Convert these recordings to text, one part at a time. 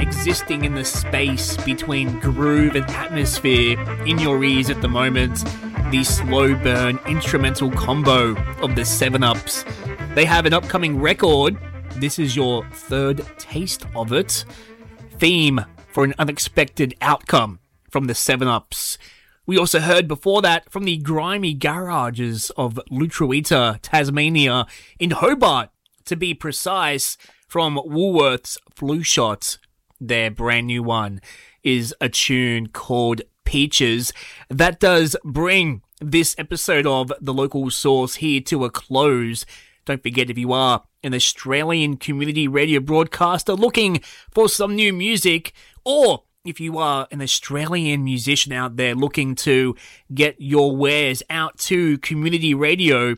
existing in the space between groove and atmosphere in your ears at the moment, the slow burn instrumental combo of the 7-Ups. They have an upcoming record. This is your third taste of it. Theme for an Unexpected Outcome from the 7-Ups. We also heard before that from the grimy garages of Lutruwita, Tasmania, in Hobart, to be precise, from Woolworths Flu Shot. Their brand new one is a tune called Peaches. That does bring this episode of The Local Source here to a close. Don't forget, if you are an Australian community radio broadcaster looking for some new music, or if you are an Australian musician out there looking to get your wares out to community radio,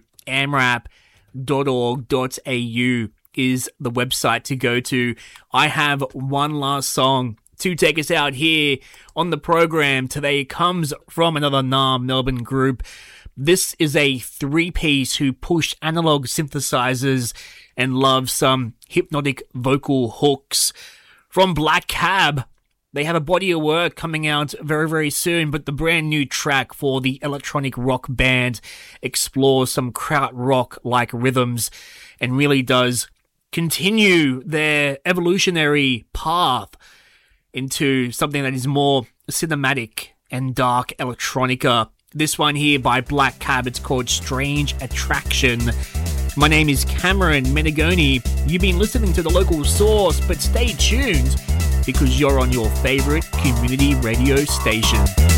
amrap.org.au is the website to go to. I have one last song to take us out here on the program today. It comes from another Melbourne group. This is a 3-piece who push analog synthesizers and love some hypnotic vocal hooks. From Black Cab, they have a body of work coming out very, very soon, but the brand new track for the electronic rock band explores some krautrock-like rhythms and really does continue their evolutionary path into something that is more cinematic and dark electronica. This one here by Black Cab, it's called Strange Attraction. My name is Cameron Menegoni. You've been listening to The Local Source, but stay tuned because you're on your favorite community radio station.